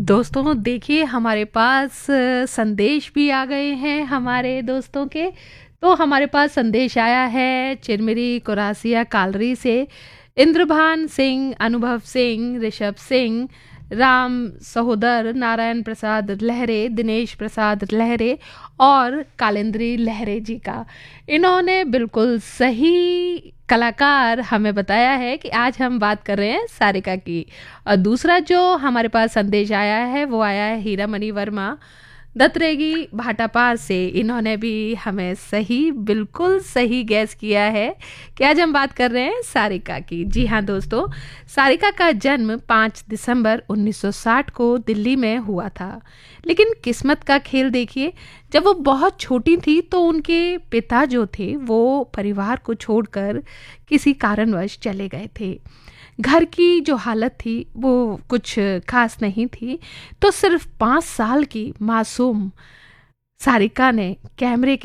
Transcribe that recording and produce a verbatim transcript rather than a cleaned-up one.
दोस्तों देखिए हमारे पास अ, संदेश भी आ गए हैं हमारे दोस्तों के। तो हमारे पास संदेश आया है चिरमिरी कुरासिया कालरी से। इंद्रभान सिंह, अनुभव सिंह, ऋषभ सिंह, राम सहोदर, नारायण प्रसाद लहरे, दिनेश प्रसाद लहरे और कालिंद्री लहरे जी का। इन्होंने बिल्कुल सही कलाकार हमें बताया है कि आज हम बात कर रहे हैं सारिका की। और दूसरा जो हमारे पास संदेश आया है वो आया है हीरामणि वर्मा दत्रेगी भाटापार से। इन्होंने भी हमें सही, बिल्कुल सही गैस किया है कि आज हम बात कर रहे हैं सारिका की। जी हाँ दोस्तों, सारिका का जन्म पाँच दिसंबर उन्नीस सौ साठ को दिल्ली में हुआ था। लेकिन किस्मत का खेल देखिए, जब वो बहुत छोटी थी तो उनके पिता जो थे वो परिवार को छोड़कर किसी कारणवश चले गए थे। घर की जो हालत थी वो कुछ खास नहीं थी। तो सिर्फ पाँच साल की मासूम सारिका ने कैमरे